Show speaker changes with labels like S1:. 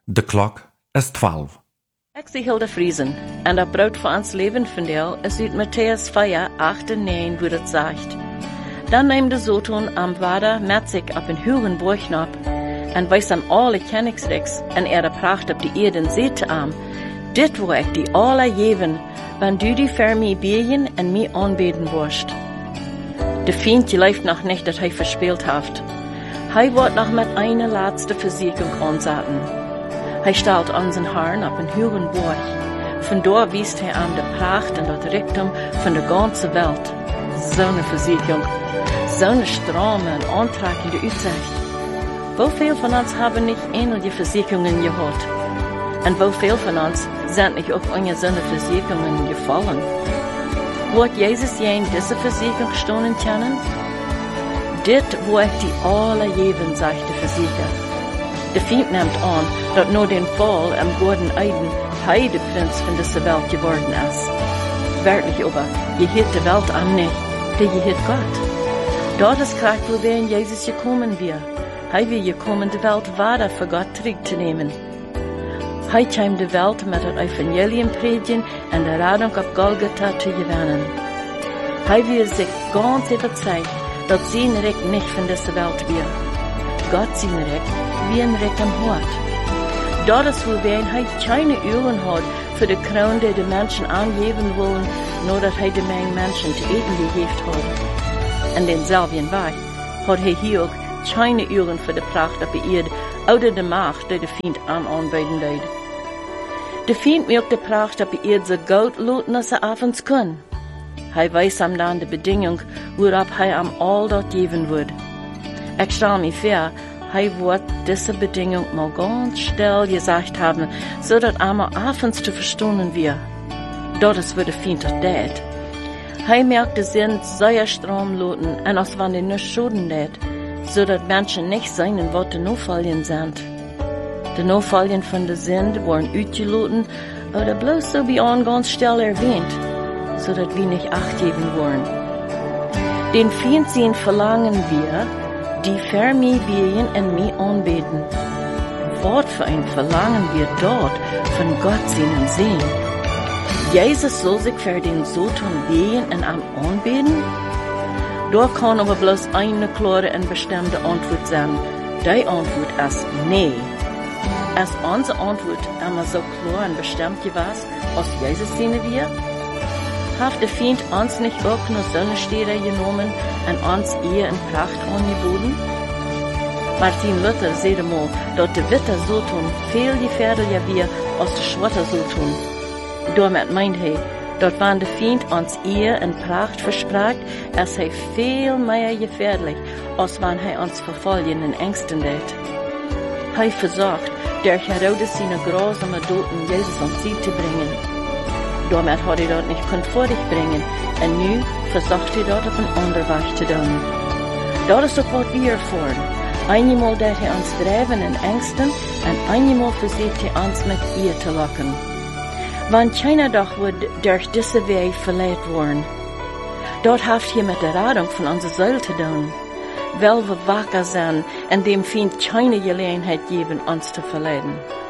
S1: De klok is 12.
S2: Ik zie Hilde Friesen, en dat brood voor ons leven vandaag is uit Matthäus 4, 8 en 9, wo het zegt. Dan neemt de Zoton am Vader met zich op een hoge borg op, en wijst aan alle koningsrijks, en de pracht op de eerde en zegt aan, dit wil ik die alle geven, wanneer du die voor mij bidden en mij aanbeden worst. De Feind leeft nog niet dat hij verspeeld heeft. Hij wordt nog met een laatste verzekering aanzetten. Hij stelt onze Herrn op een hoge borg. Vandoor wiest hij aan de pracht en dat rijkdom van de ganze Welt. Zo'n verzekering, zo'n stromen en aantrekkende uitzicht. Hoeveel van ons hebben niet enige verzekeringen gehad? En hoeveel van ons zijn niet ook onder zo'n verzekeringen gevallen? Wordt Jezus jij in deze verzekering stonden kennen? Dit wordt die alle geven, zegt de verzeker. De Feind neemt aan dat na den Fall am Gordon Eiden hij de Prins van deze Welt geworden is. Werkelijk aber, je heet de Welt an nicht, die je heet Gott. Dat is kracht, wo wir in Jezus gekommen wir. Hij wil gekommen de Welt wader voor Gott terug te nemen. Hij kwam de Welt met het Evangelium predigen en de Radung op Golgotha te gewinnen. Hij wil zich ganz überzeugt, dat zijn Recht nicht von dieser Welt wir. Gott sein Recht wie ein Recht am Hort. Dat is hoe wij hij keine Uren hat für de Kroon die de Menschen aangeven wollen, nadat hij de Menschen te eten gegeven hat. En denzelfden Weg hat hij hier ook keine Uren für de Pracht op de Erde, ouder de Macht die de Feind aanbeden deed. De Feind wil de Pracht op de Erde so gut loten als er avonds kan. Hij weiß am dan de bedingung, waarop hij am all dat geven wordt. Ik stel me vor, hij wordt deze bedingung mal ganz still gesagt haben, zodat einmal abends zu verstehen wir. Dat is wat de Feind doch deed. Hij merkt de zin sehr strom loten en als wann de nicht schoden deed, zodat Menschen nicht seinen wat de Nachfolgen sind. De Nachfolgen von de Sünde worden uitgeloten oder bloß so wie an ganz still erwähnt, zodat wir nicht acht geben wollen. Den Feind sehen verlangen wir, die für mich beten und mich anbeten. Was für ein Verlangen wir dort von Gott sehen sehen. Jesus soll sich für den Sohn beten und am anbeten? Da kann aber bloß eine klare und bestimmte Antwort sein. Die Antwort ist nee. Ist unsere Antwort immer so klar und bestimmt gewesen, als Jesus sehen wir? Hat der Feind uns nicht auch nur Sonnenstädte genommen und uns Ehe und Pracht angeboten? Martin Luther sagte mal, dass der witte Sohn viel gefährlicher wäre als der schwarze Sohn. Damit meint er, dass wenn der Feind uns Ehe und Pracht verspricht, ist er viel mehr gefährlich, als wenn er uns verfolgen und ängsten lässt. Er versucht, durch Herodes seine grausame Toten Jesus ans Ziel zu bringen. Damit hat er dort nicht vor dich bringen, und nu versucht er dort auf einen anderen Weg zu tun. Das ist doch, was wir erfahren. Einmal wird er uns treiben und ängsten, und einmal versucht er uns mit ihr zu locken. Wenn keiner doch wird durch diese Weg verleiht worden. Dort haft hier mit der Radung von unserer Seele zu tun. Weil wir wacker sind, und dem Feind keine Gelegenheit geben, uns zu verleiten.